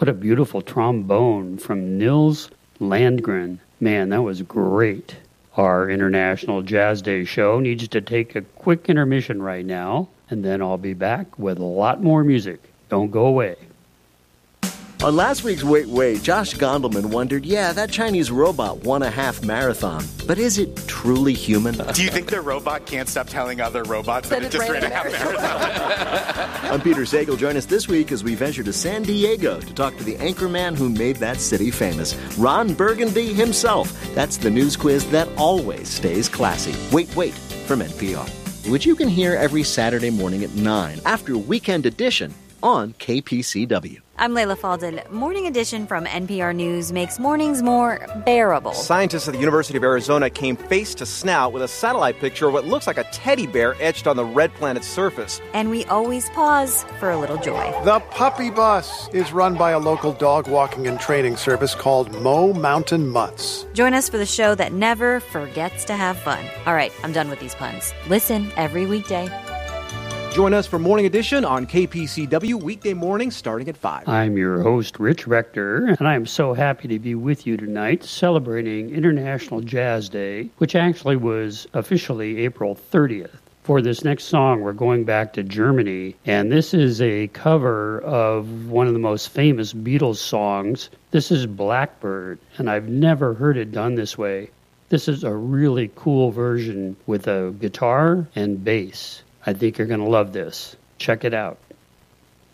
What a beautiful trombone from Nils Landgren. Man, that was great. Our International Jazz Day show needs to take a quick intermission right now, and then I'll be back with a lot more music. Don't go away. On last week's Wait, Wait, Josh Gondelman wondered, that Chinese robot won a half marathon, but is it truly human? Do you think the robot can't stop telling other robots that it just ran a half marathon? I'm Peter Sagal. Join us this week as we venture to San Diego to talk to the anchorman who made that city famous, Ron Burgundy himself. That's the news quiz that always stays classy. Wait, Wait from NPR, which you can hear every Saturday morning at 9 after Weekend Edition on KPCW. I'm Layla Faldin. Morning Edition from NPR News makes mornings more bearable. Scientists at the University of Arizona came face to snout with a satellite picture of what looks like a teddy bear etched on the red planet's surface. And we always pause for a little joy. The Puppy Bus is run by a local dog walking and training service called Mo Mountain Mutts. Join us for the show that never forgets to have fun. All right, I'm done with these puns. Listen every weekday. Join us for Morning Edition on KPCW, weekday mornings starting at 5. I'm your host, Rich Rector, and I am so happy to be with you tonight celebrating International Jazz Day, which actually was officially April 30th. For this next song, we're going back to Germany, and this is a cover of one of the most famous Beatles songs. This is Blackbird, and I've never heard it done this way. This is a really cool version with a guitar and bass. I think you're going to love this. Check it out.